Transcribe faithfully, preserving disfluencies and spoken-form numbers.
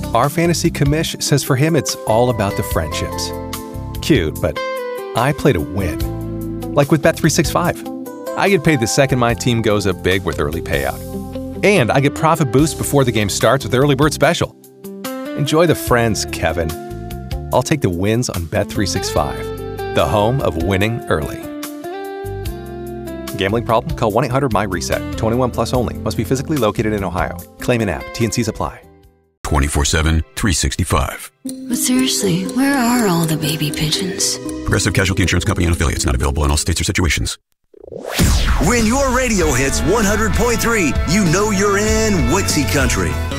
Our fantasy commish says for him it's all about the friendships. Cute, but I play to win. Like with Bet three sixty-five. I get paid the second my team goes up big with early payout. And I get profit boost before the game starts with Early Bird Special. Enjoy the friends, Kevin. I'll take the wins on Bet three sixty-five, the home of winning early. Gambling problem? Call one eight hundred M Y reset. twenty-one plus only. Must be physically located in Ohio. Claim in app. T N Cs apply. twenty-four seven, three sixty-five. But seriously, where are all the baby pigeons? Progressive Casualty Insurance Company and affiliates. Not available in all states or situations. When your radio hits one hundred point three, you know you're in Wixie Country.